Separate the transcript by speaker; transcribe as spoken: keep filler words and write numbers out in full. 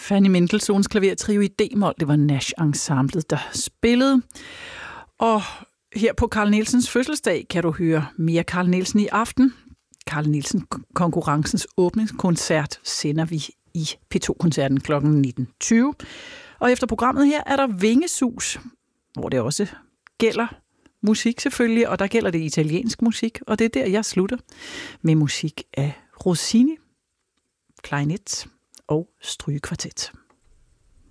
Speaker 1: Fanny Mendelssohns klavertrio i D-mol. Det var Nash Ensemblet, der spillede. Og her på Carl Nielsens fødselsdag kan du høre mere Carl Nielsen i aften. Carl Nielsen-konkurrencens åbningskoncert sender vi i P to-koncerten kl. nitten tyve. Og efter programmet her er der Vingesus, hvor det også gælder musik selvfølgelig, og der gælder det italiensk musik, og det er der, jeg slutter med musik af Rossini, klarinet og strygekvartet.